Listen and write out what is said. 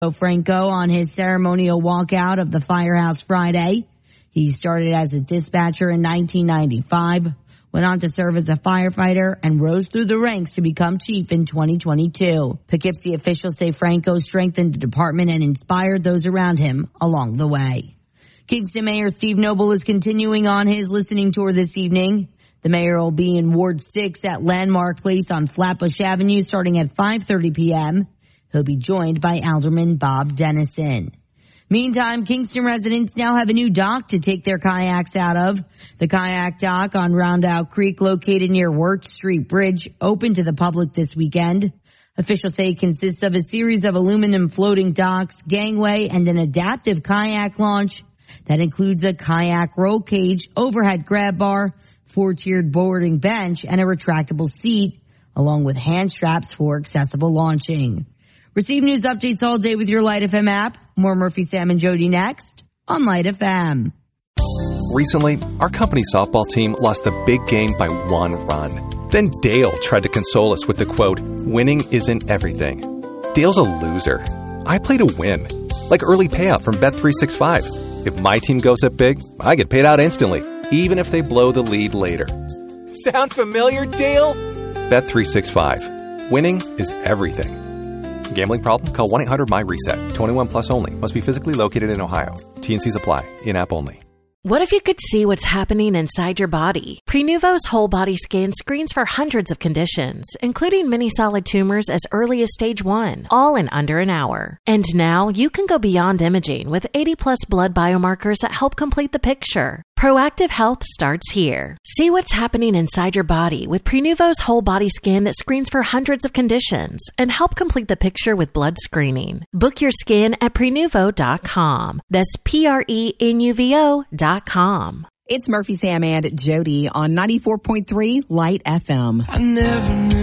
Franco on his ceremonial walkout of the firehouse Friday. He started as a dispatcher in 1995, went on to serve as a firefighter, and rose through the ranks to become chief in 2022. Poughkeepsie officials say Franco strengthened the department and inspired those around him along the way. Kingston Mayor Steve Noble is continuing on his listening tour this evening. The mayor will be in Ward 6 at Landmark Place on Flatbush Avenue starting at 5:30 p.m. He'll be joined by Alderman Bob Dennison. Meantime, Kingston residents now have a new dock to take their kayaks out of. The kayak dock on Rondout Creek, located near Wirt Street Bridge, opened to the public this weekend. Officials say it consists of a series of aluminum floating docks, gangway, and an adaptive kayak launch that includes a kayak roll cage, overhead grab bar, 4-tiered boarding bench, and a retractable seat, along with hand straps for accessible launching. Receive news updates all day with your Light FM app. More Murphy, Sam, and Jody next on Light FM. Recently, our company softball team lost the big game by 1 run. Then Dale tried to console us with the quote, "Winning isn't everything." Dale's a loser. I play to win. Like early payout from Bet365. If my team goes up big, I get paid out instantly, even if they blow the lead later. Sound familiar, Dale? Bet365. Winning is everything. Gambling problem? Call 1-800-MY-RESET. 21 plus only. Must be physically located in Ohio. T&Cs apply. In-app only. What if you could see what's happening inside your body? Prenuvo's whole body scan screens for hundreds of conditions, including many solid tumors as early as stage 1, all in under an hour. And now you can go beyond imaging with 80+ blood biomarkers that help complete the picture. Proactive health starts here. See what's happening inside your body with Prenuvo's whole body scan that screens for hundreds of conditions and help complete the picture with blood screening. Book your scan at Prenuvo.com. That's Prenuvo.com. It's Murphy, Sam, and Jody on 94.3 Light FM.